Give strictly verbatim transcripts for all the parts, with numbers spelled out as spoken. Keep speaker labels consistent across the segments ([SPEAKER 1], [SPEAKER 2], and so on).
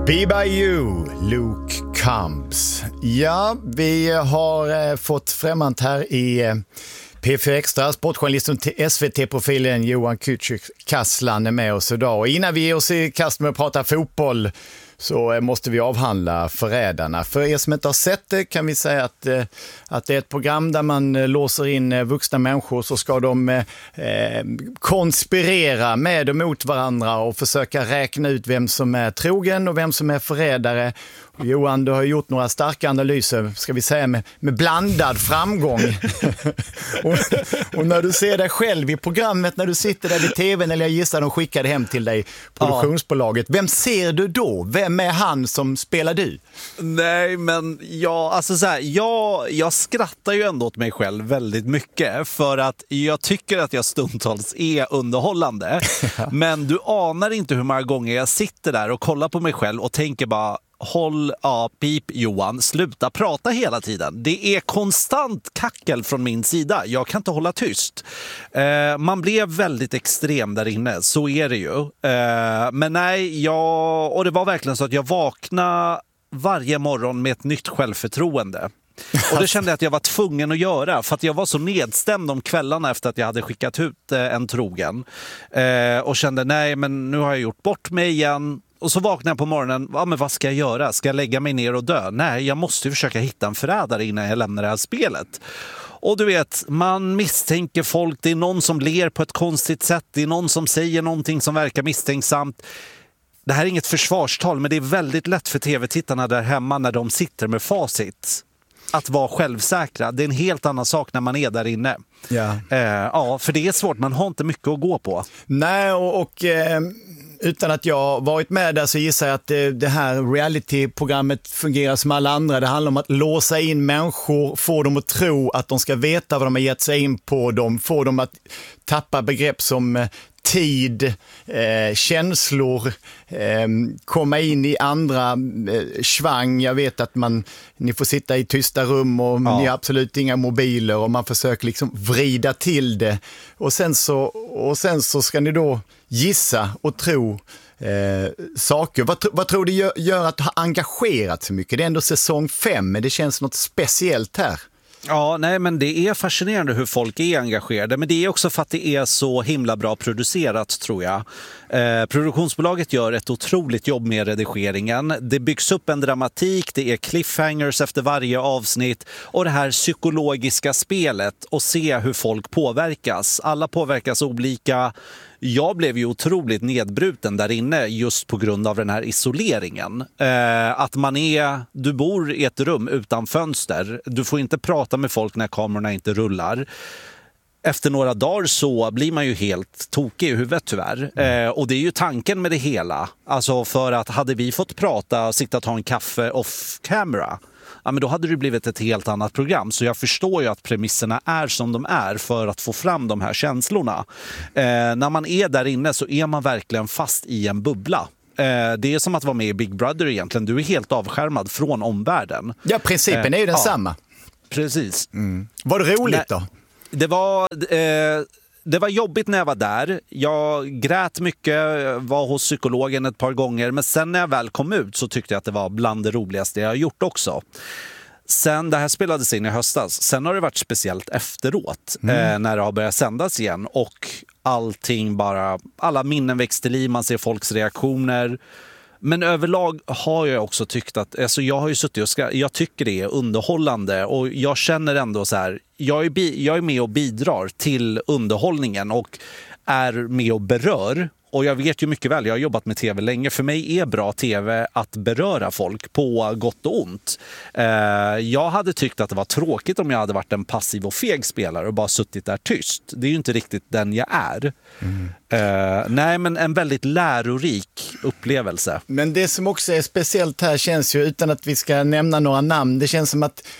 [SPEAKER 1] Be By You, Luke Combs. Ja, vi har eh, fått främmant här i eh, P fyra Extra. Sportjournalisten till S V T-profilen Johan Kücük Kaslan är med oss idag. Och innan vi ger oss i kast med att prata fotboll så måste vi avhandla Förrädarna. För er som inte har sett det kan vi säga att, att det är ett program där man låser in vuxna människor, så ska de eh, konspirera med och mot varandra och försöka räkna ut vem som är trogen och vem som är förrädare. Och Johan, du har gjort några starka analyser, ska vi säga med, med blandad framgång. och, och när du ser dig själv i programmet, när du sitter där vid tvn, eller jag gissar de skickade hem till dig produktionsbolaget, vem ser du då? Vem är han som spelar du?
[SPEAKER 2] Nej, men jag, alltså så här, jag, jag skrattar ju ändå åt mig själv väldigt mycket för att jag tycker att jag stundtals är underhållande. Men du anar inte hur många gånger jag sitter där och kollar på mig själv och tänker bara: håll ja, pip Johan, sluta prata hela tiden. Det är konstant kackel från min sida. Jag kan inte hålla tyst. Eh, man blev väldigt extrem där inne, så är det ju. Eh, men nej, jag, och det var verkligen så att jag vaknade varje morgon med ett nytt självförtroende. Och det kände jag att jag var tvungen att göra, för att jag var så nedstämd om kvällarna efter att jag hade skickat ut eh, en trogen. Eh, och kände, nej men nu har jag gjort bort mig igen. Och så vaknar jag på morgonen, ja, men vad ska jag göra? Ska jag lägga mig ner och dö? Nej, jag måste ju försöka hitta en förrädare innan jag lämnar det här spelet. Och du vet, man misstänker folk, det är någon som ler på ett konstigt sätt, det är någon som säger någonting som verkar misstänksamt. Det här är inget försvarstal, men det är väldigt lätt för tv-tittarna där hemma när de sitter med facit att vara självsäkra. Det är en helt annan sak när man är där inne.
[SPEAKER 1] Ja,
[SPEAKER 2] eh, ja för det är svårt, man har inte mycket att gå på.
[SPEAKER 1] Nej, och... och eh... utan att jag varit med där så gissar jag att det, det här reality-programmet fungerar som alla andra. Det handlar om att låsa in människor, få dem att tro att de ska veta vad de har gett sig in på dem, få dem att tappa begrepp som eh, tid, eh, känslor, eh, komma in i andra eh, svang. Jag vet att man, ni får sitta i tysta rum och ja. Ni har absolut inga mobiler och man försöker liksom vrida till det. Och sen så, och sen så ska ni då gissa och tro eh, saker. Vad, vad tror du gör, gör att du har engagerat så mycket? Det är ändå säsong fem, men det känns något speciellt här.
[SPEAKER 2] Ja, nej, men det är fascinerande hur folk är engagerade, men det är också för att det är så himla bra producerat, tror jag. Eh, produktionsbolaget gör ett otroligt jobb med redigeringen. Det byggs upp en dramatik, det är cliffhangers efter varje avsnitt och det här psykologiska spelet och se hur folk påverkas. Alla påverkas olika. Jag blev ju otroligt nedbruten där inne just på grund av den här isoleringen. Eh, att man är, du bor i ett rum utan fönster. Du får inte prata med folk när kamerorna inte rullar. Efter några dagar så blir man ju helt tokig i huvudet tyvärr. Eh, och det är ju tanken med det hela. Alltså för att hade vi fått prata, sitta och ta en kaffe off camera, ja, men då hade det blivit ett helt annat program. Så jag förstår ju att premisserna är som de är för att få fram de här känslorna. Eh, när man är där inne så är man verkligen fast i en bubbla. Eh, det är som att vara med i Big Brother egentligen. Du är helt avskärmad från omvärlden.
[SPEAKER 1] Ja, principen är ju densamma.
[SPEAKER 2] Ja, precis.
[SPEAKER 1] Mm. Var det roligt då?
[SPEAKER 2] Det var... Eh, Det var jobbigt när jag var där. Jag grät mycket, var hos psykologen ett par gånger. Men sen när jag väl kom ut så tyckte jag att det var bland det roligaste jag har gjort också. Sen det här spelades in i höstas. Sen har det varit speciellt efteråt. Mm. Eh, när det har börjat sändas igen. Och allting bara... Alla minnen väcks till liv. Man ser folks reaktioner. Men överlag har jag också tyckt att... Alltså jag har ju suttit och ska, jag tycker det är underhållande. Och jag känner ändå så här... Jag är, bi, jag är med och bidrar till underhållningen och är med och berör. Och jag vet ju mycket väl, jag har jobbat med tv länge. För mig är bra tv att beröra folk på gott och ont. Eh, jag hade tyckt att det var tråkigt om jag hade varit en passiv och feg spelare och bara suttit där tyst. Det är ju inte riktigt den jag är. Mm. Eh, nej, men en väldigt lärorik upplevelse.
[SPEAKER 1] Men det som också är speciellt här känns ju, utan att vi ska nämna några namn, det känns som att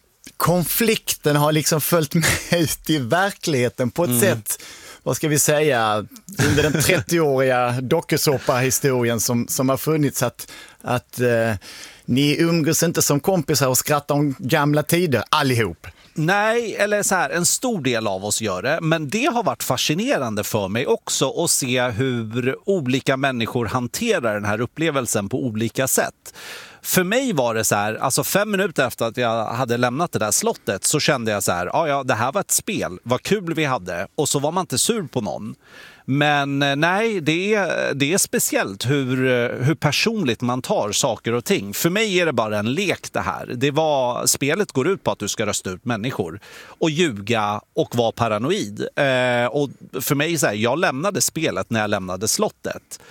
[SPEAKER 1] konflikten har liksom följt med ut i verkligheten på ett mm. sätt, vad ska vi säga, under den trettioåriga dokusåpa-historien som, som har funnits, att, att eh, ni umgås inte som kompisar och skrattar om gamla tider, allihop.
[SPEAKER 2] Nej, eller så här, en stor del av oss gör det. Men det har varit fascinerande för mig också att se hur olika människor hanterar den här upplevelsen på olika sätt. För mig var det så här, alltså fem minuter efter att jag hade lämnat det där slottet så kände jag så här, ja ja, det här var ett spel, vad kul vi hade. Och så var man inte sur på någon. Men nej, det är, det är speciellt hur, hur personligt man tar saker och ting. För mig är det bara en lek det här. Det var, spelet går ut på att du ska rösta ut människor och ljuga och vara paranoid. Eh, och för mig så här, jag lämnade spelet när jag lämnade slottet.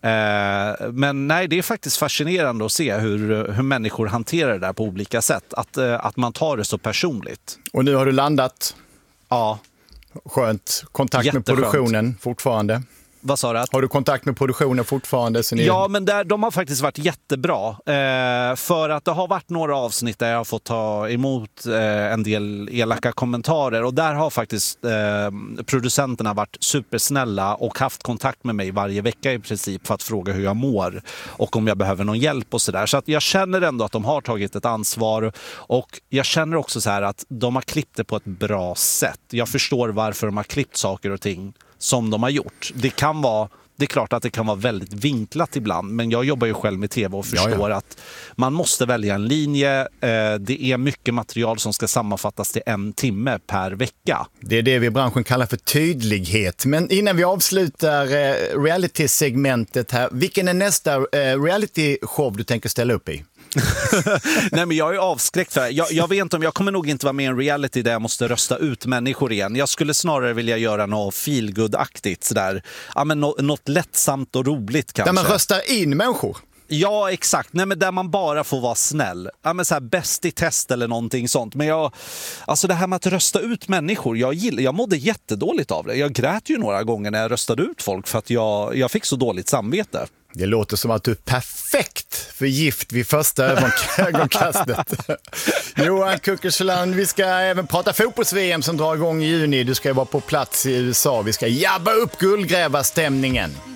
[SPEAKER 2] Eh, men nej, det är faktiskt fascinerande att se hur, hur människor hanterar det där på olika sätt. Att, eh, att man tar det så personligt.
[SPEAKER 1] Och nu har du landat.
[SPEAKER 2] Ja.
[SPEAKER 1] Skönt. Kontakt
[SPEAKER 2] Jätteskönt.
[SPEAKER 1] med produktionen fortfarande.
[SPEAKER 2] Vad sa du?
[SPEAKER 1] Har du kontakt med produktionen fortfarande? Så ni...
[SPEAKER 2] Ja, men där, de har faktiskt varit jättebra. Eh, för att det har varit några avsnitt där jag har fått ta emot eh, en del elaka kommentarer. Och där har faktiskt eh, producenterna varit supersnälla och haft kontakt med mig varje vecka i princip för att fråga hur jag mår och om jag behöver någon hjälp och sådär. Så att jag känner ändå att de har tagit ett ansvar. Och jag känner också så här att de har klippt det på ett bra sätt. Jag förstår varför de har klippt saker och ting som de har gjort. Det kan vara, det är klart att det kan vara väldigt vinklat ibland, men jag jobbar ju själv med tv och förstår ja, ja. att man måste välja en linje. Eh, det är mycket material som ska sammanfattas till en timme per vecka.
[SPEAKER 1] Det är det vi i branschen kallar för tydlighet. Men innan vi avslutar eh, reality-segmentet här, vilken är nästa eh, reality-show du tänker ställa upp i?
[SPEAKER 2] Nej, men jag är avskräckt för jag, jag vet inte om jag kommer nog inte vara med i en reality där jag måste rösta ut människor igen. Jag skulle snarare vilja göra något feelgood-aktigt sådär. Ja, men något, något lättsamt och roligt kanske.
[SPEAKER 1] Där man röstar in människor?
[SPEAKER 2] Ja, exakt. Nej, men där man bara får vara snäll. Ja, men så här, bäst i test eller någonting sånt. Men jag, alltså det här med att rösta ut människor, jag, gillar, jag mådde jättedåligt av det. Jag grät ju några gånger när jag röstade ut folk för att jag, jag fick så dåligt samvete.
[SPEAKER 1] Det låter som att du är perfekt för gift vid första ögonkastet. Johan Kuckersland, vi ska även prata fotbolls-V M som drar igång i juni. Du ska vara på plats i U S A. Vi ska jabba upp guldgrävarstämningen.